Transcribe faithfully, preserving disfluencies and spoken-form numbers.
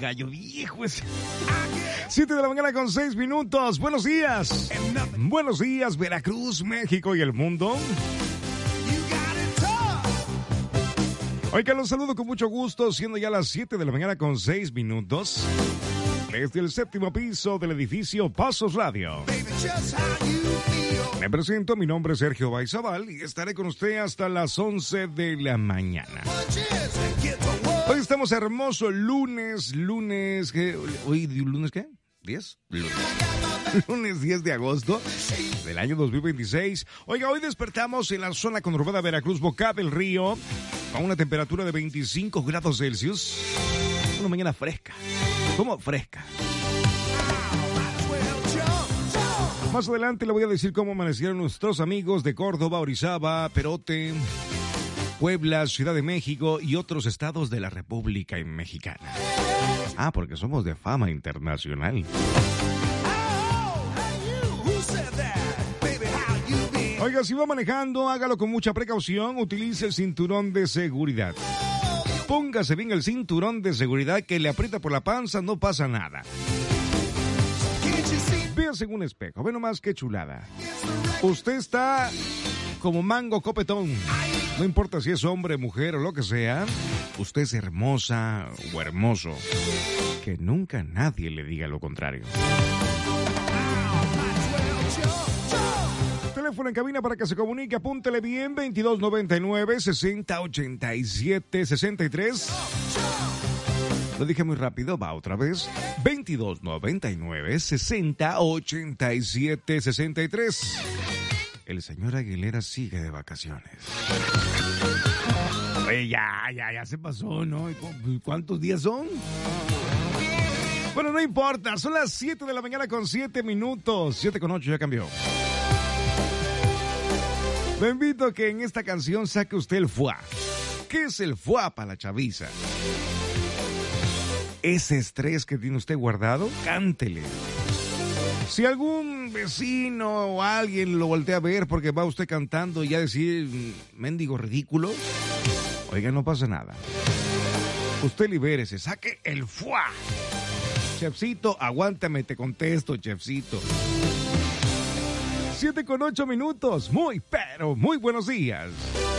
gallo viejo ese. siete de la mañana con seis minutos. Buenos días. Buenos días, Veracruz, México y el mundo. Oigan, los saludo con mucho gusto, siendo ya las siete de la mañana con seis minutos. Desde el séptimo piso del edificio Pasos Radio. Me presento, mi nombre es Sergio Baizabal y estaré con usted hasta las once de la mañana. Hoy estamos hermoso lunes, lunes, ¿qué? ¿Hoy lunes qué? ¿diez? Lunes. Lunes diez de agosto del año dos mil veintiséis. Oiga, hoy despertamos en la zona conurbada Veracruz, Boca del Río, a una temperatura de veinticinco grados Celsius. Una mañana fresca. ¿Cómo fresca? Más adelante le voy a decir cómo amanecieron nuestros amigos de Córdoba, Orizaba, Perote, Puebla, Ciudad de México y otros estados de la República Mexicana. Ah, porque somos de fama internacional. Oiga, si va manejando, hágalo con mucha precaución, utilice el cinturón de seguridad. Póngase bien el cinturón de seguridad que le aprieta por la panza, no pasa nada. Véase en un espejo, ve nomás qué chulada. Usted está como mango copetón. No importa si es hombre, mujer o lo que sea, usted es hermosa o hermoso. Que nunca nadie le diga lo contrario. Teléfono en cabina para que se comunique, apúntele bien, veintidós noventa y nueve, sesenta ochenta y siete, sesenta y tres. Lo dije muy rápido, va otra vez. veintidós noventa y nueve, sesenta ochenta y siete, sesenta y tres. El señor Aguilera sigue de vacaciones. Oye, ya, ya, ya se pasó, ¿no? ¿Cuántos días son? Bueno, no importa, son las siete de la mañana con siete minutos. siete con ocho ya cambió. Lo invito a que en esta canción saque usted el fuá. ¿Qué es el fuá para la chaviza? Ese estrés que tiene usted guardado, cántele. Si algún vecino o alguien lo voltea a ver porque va usted cantando y ya decir mendigo ridículo, oiga, no pasa nada. Usted libérese, saque el fuá. Chefcito, aguántame, te contesto, chefcito. Siete con ocho minutos. Muy, pero muy buenos días.